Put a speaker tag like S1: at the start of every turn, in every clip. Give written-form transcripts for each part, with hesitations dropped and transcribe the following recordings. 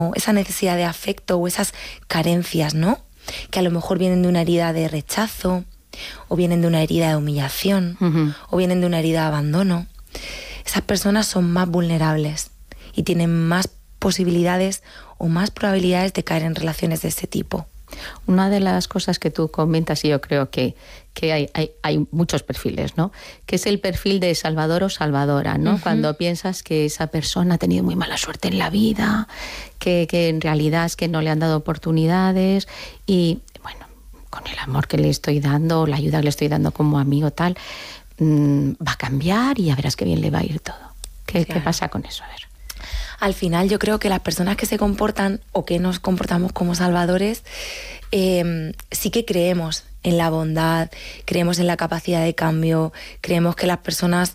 S1: esa necesidad de afecto o esas carencias, ¿no? Que a lo mejor vienen de una herida de rechazo, o vienen de una herida de humillación, o vienen de una herida de abandono. Esas personas son más vulnerables y tienen más posibilidades o más probabilidades de caer en relaciones de este tipo.
S2: Una de las cosas que tú comentas, y yo creo que hay muchos perfiles, ¿no? Que es el perfil de salvador o salvadora, ¿no? Cuando piensas que esa persona ha tenido muy mala suerte en la vida, que en realidad es que no le han dado oportunidades y, bueno, con el amor que le estoy dando, la ayuda que le estoy dando como amigo tal, va a cambiar y ya verás qué bien le va a ir todo. ¿Qué pasa con eso? A ver.
S1: Al final yo creo que las personas que se comportan o que nos comportamos como salvadores, sí que creemos en la bondad, creemos en la capacidad de cambio, creemos que las personas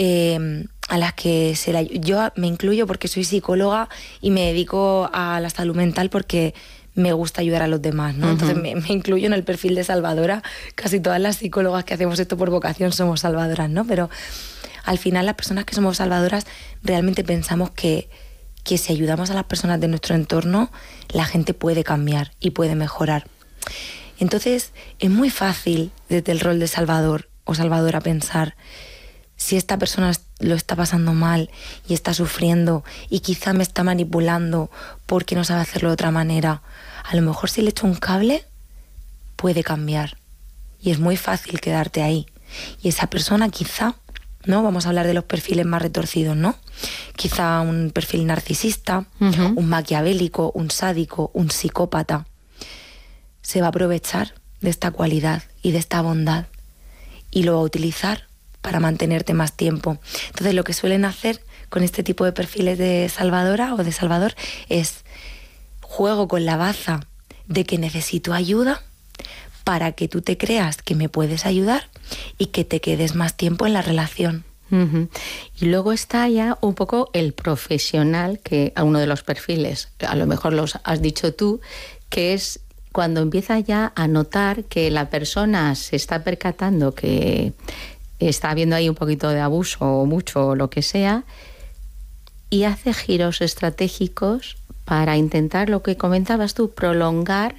S1: a las que yo me incluyo porque soy psicóloga y me dedico a la salud mental porque me gusta ayudar a los demás, ¿no? Entonces me incluyo en el perfil de salvadora. Casi todas las psicólogas que hacemos esto por vocación somos salvadoras, ¿no? Pero al final las personas que somos salvadoras realmente pensamos que si ayudamos a las personas de nuestro entorno, la gente puede cambiar y puede mejorar. Entonces, es muy fácil desde el rol de salvador o salvadora pensar, si esta persona lo está pasando mal y está sufriendo y quizá me está manipulando porque no sabe hacerlo de otra manera, a lo mejor si le echo un cable, puede cambiar. Y es muy fácil quedarte ahí. Y esa persona quizá, ¿no? Vamos a hablar de los perfiles más retorcidos, ¿no? Quizá un perfil narcisista, un maquiavélico, un sádico, un psicópata. Se va a aprovechar de esta cualidad y de esta bondad y lo va a utilizar para mantenerte más tiempo. Entonces lo que suelen hacer con este tipo de perfiles de salvadora o de salvador es juego con la baza de que necesito ayuda para que tú te creas que me puedes ayudar y que te quedes más tiempo en la relación.
S2: Y luego está ya un poco el profesional, que a uno de los perfiles, a lo mejor los has dicho tú, que es cuando empieza ya a notar que la persona se está percatando que está habiendo ahí un poquito de abuso o mucho o lo que sea, y hace giros estratégicos para intentar, lo que comentabas tú, prolongar,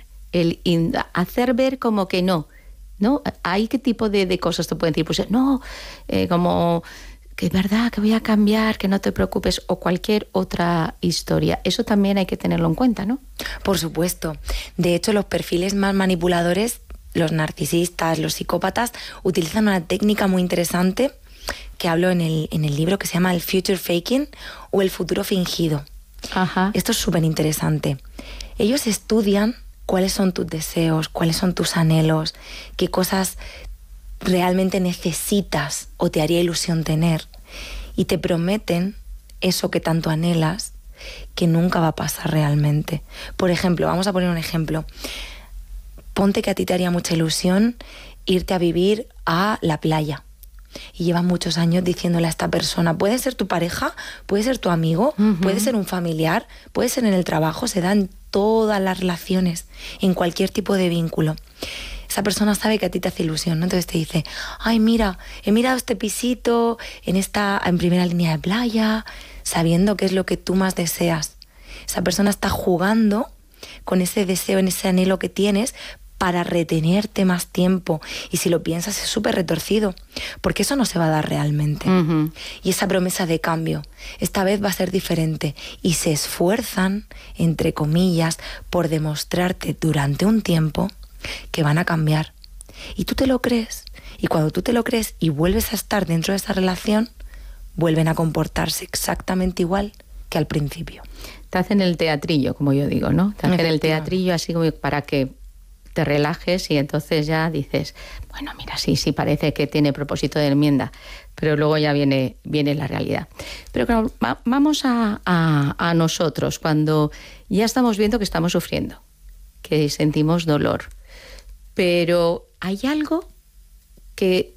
S2: hacer ver como que no. ¿No? ¿Hay qué tipo de cosas te pueden decir? Pues no, como que es verdad, que voy a cambiar, que no te preocupes, o cualquier otra historia. Eso también hay que tenerlo en cuenta, ¿no?
S1: Por supuesto. De hecho, los perfiles más manipuladores, los narcisistas, los psicópatas, utilizan una técnica muy interesante que hablo en el libro, que se llama el future faking o el futuro fingido. Esto es súper interesante. Ellos estudian cuáles son tus deseos, cuáles son tus anhelos, qué cosas realmente necesitas o te haría ilusión tener. Y te prometen eso que tanto anhelas, que nunca va a pasar realmente. Por ejemplo, vamos a poner un ejemplo. Ponte que a ti te haría mucha ilusión irte a vivir a la playa. Y llevas muchos años diciéndole a esta persona, puede ser tu pareja, puede ser tu amigo, puede ser un familiar, puede ser en el trabajo, se dan todas las relaciones, en cualquier tipo de vínculo. Esa persona sabe que a ti te hace ilusión, ¿no? Entonces te dice, ay, mira, he mirado este pisito en primera línea de playa, sabiendo qué es lo que tú más deseas. Esa persona está jugando con ese deseo, en ese anhelo que tienes, para retenerte más tiempo. Y si lo piensas, es súper retorcido, porque eso no se va a dar realmente. Y esa promesa de cambio, esta vez va a ser diferente. Y se esfuerzan, entre comillas, por demostrarte durante un tiempo que van a cambiar. Y tú te lo crees. Y cuando tú te lo crees y vuelves a estar dentro de esa relación, vuelven a comportarse exactamente igual que al principio.
S2: Te hacen el teatrillo, como yo digo, ¿no? Te hacen el teatrillo así como para que te relajes y entonces ya dices, bueno, mira, sí parece que tiene propósito de enmienda, pero luego ya viene la realidad. Pero claro, vamos a nosotros, cuando ya estamos viendo que estamos sufriendo, que sentimos dolor, pero hay algo que,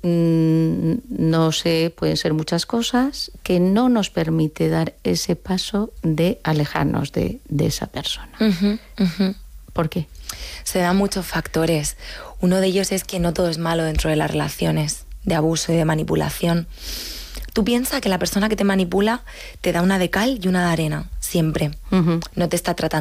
S2: no sé, pueden ser muchas cosas, que no nos permite dar ese paso de alejarnos de esa persona. ¿Por qué?
S1: Se dan muchos factores. Uno de ellos es que no todo es malo dentro de las relaciones de abuso y de manipulación. Tú piensas que la persona que te manipula te da una de cal y una de arena. siempre. No te está tratando